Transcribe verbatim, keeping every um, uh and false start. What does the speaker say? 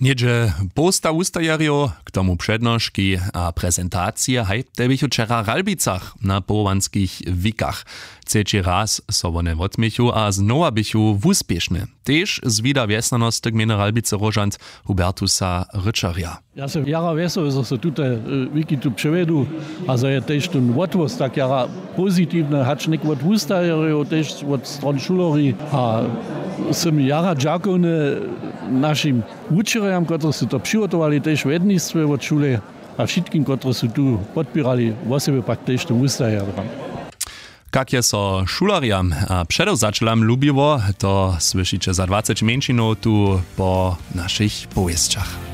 Niedzie posta ustajarjo, k tomu přednoški a prezentacije, haj tebichu včera Ralbicach na połovanskich wikach. Trzeci raz so one odmichu a znova bichu wuspiešne. Tež zvida vjesnanostek mene Ralbice rožant Hubertusa Ryczarja. Ja sam jara vesel, że se tutaj wiki tu przevedu, a za je tež ten odvoz tak jara pozitivne, hačnik od ustajarjo, tež od stron šulori, a sam jara džakovne našim učerjam, ktorí si to přigotovali, tež vednictve od šule a všetkým, ktorí si tu podpírali, vo sebe pak tež to ustajarjam. Kak je so šularjam a předovzačelam lubivo, to slyšíte za dvacet menšinov tu po našich pověstčach.